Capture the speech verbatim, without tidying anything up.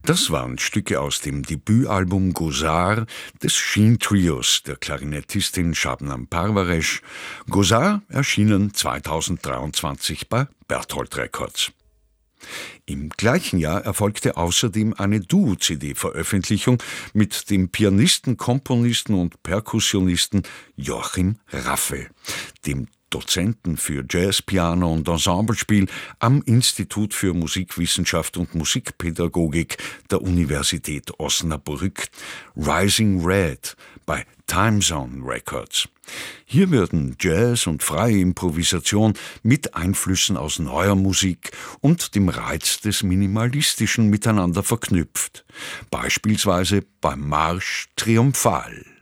Das waren Stücke aus dem Debütalbum Gosar des Sheen-Trios der Klarinettistin Shabnam Parvaresh. Gosar erschienen zweitausenddreiundzwanzig bei Berthold Records. Im gleichen Jahr erfolgte außerdem eine Duo-C D-Veröffentlichung mit dem Pianisten, Komponisten und Perkussionisten Joachim Raffe, dem Dozenten für Jazzpiano und Ensemblespiel am Institut für Musikwissenschaft und Musikpädagogik der Universität Osnabrück, Rising Red bei Time Zone Records. Hier werden Jazz und freie Improvisation mit Einflüssen aus neuer Musik und dem Reiz des Minimalistischen miteinander verknüpft, beispielsweise beim Marsch Triomphal.